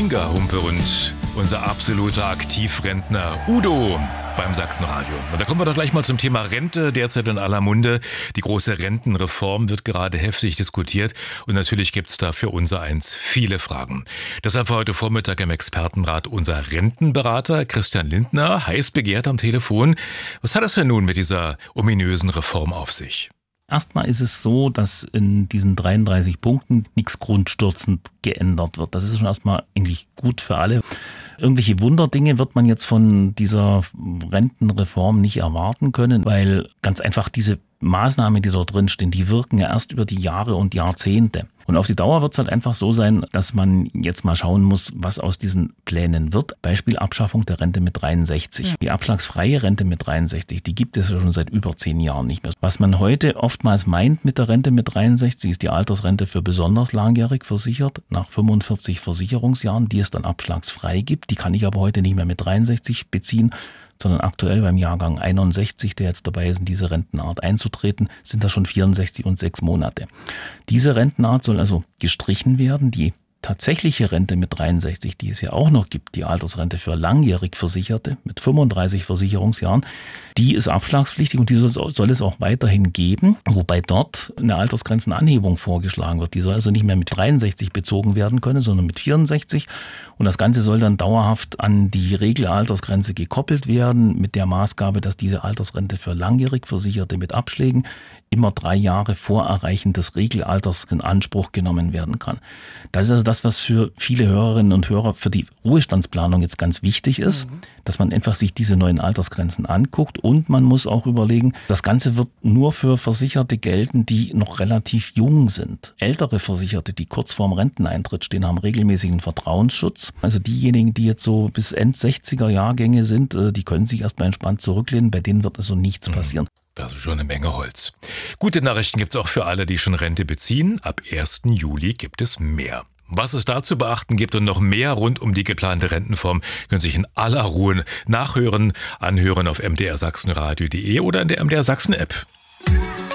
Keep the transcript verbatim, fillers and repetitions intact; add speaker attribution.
Speaker 1: Inga Humpe und unser absoluter Aktivrentner Udo beim Sachsenradio. Und da kommen wir doch gleich mal zum Thema Rente, derzeit in aller Munde. Die große Rentenreform wird gerade heftig diskutiert und natürlich gibt es da für unser Eins viele Fragen. Deshalb war heute Vormittag im Expertenrat unser Rentenberater Christian Lindner, heiß begehrt am Telefon. Was hat es denn nun mit dieser ominösen Reform auf sich?
Speaker 2: Erstmal ist es so, dass in diesen dreiunddreißig Punkten nichts grundstürzend geändert wird. Das ist schon erstmal eigentlich gut für alle. Irgendwelche Wunderdinge wird man jetzt von dieser Rentenreform nicht erwarten können, weil ganz einfach diese Maßnahmen, die dort drin stehen, die wirken ja erst über die Jahre und Jahrzehnte. Und auf die Dauer wird es halt einfach so sein, dass man jetzt mal schauen muss, was aus diesen Plänen wird. Beispiel Abschaffung der Rente mit dreiundsechzig. Ja. Die abschlagsfreie Rente mit dreiundsechzig, die gibt es ja schon seit über zehn Jahren nicht mehr. Was man heute oftmals meint mit der Rente mit dreiundsechzig, ist die Altersrente für besonders langjährig versichert, nach fünfundvierzig Versicherungsjahren, die es dann abschlagsfrei gibt. Die kann ich aber heute nicht mehr mit dreiundsechzig beziehen, sondern aktuell beim Jahrgang einundsechzig, der jetzt dabei ist, in diese Rentenart einzutreten, sind das schon vierundsechzig und sechs Monate. Diese Rentenart soll also gestrichen werden. Die tatsächliche Rente mit dreiundsechzig, die es ja auch noch gibt, die Altersrente für langjährig Versicherte mit fünfunddreißig Versicherungsjahren, die ist abschlagspflichtig und die soll, soll es auch weiterhin geben, wobei dort eine Altersgrenzenanhebung vorgeschlagen wird. Die soll also nicht mehr mit dreiundsechzig bezogen werden können, sondern mit vierundsechzig und das Ganze soll dann dauerhaft an die Regelaltersgrenze gekoppelt werden mit der Maßgabe, dass diese Altersrente für langjährig Versicherte mit Abschlägen immer drei Jahre vor Erreichen des Regelalters in Anspruch genommen werden kann. Das ist also das, was für viele Hörerinnen und Hörer für die Ruhestandsplanung jetzt ganz wichtig ist, mhm. dass man einfach sich diese neuen Altersgrenzen anguckt und man muss auch überlegen, das Ganze wird nur für Versicherte gelten, die noch relativ jung sind. Ältere Versicherte, die kurz vorm Renteneintritt stehen, haben regelmäßigen Vertrauensschutz. Also diejenigen, die jetzt so bis End sechziger Jahrgänge sind, die können sich erstmal entspannt zurücklehnen, bei denen wird also nichts mhm. passieren.
Speaker 1: Das ist schon eine Menge Holz. Gute Nachrichten gibt es auch für alle, die schon Rente beziehen. Ab ersten Juli gibt es mehr. Was es da zu beachten gibt und noch mehr rund um die geplante Rentenform, können Sie sich in aller Ruhe nachhören, anhören auf m d r sachsenradio punkt d e oder in der M D R Sachsen App.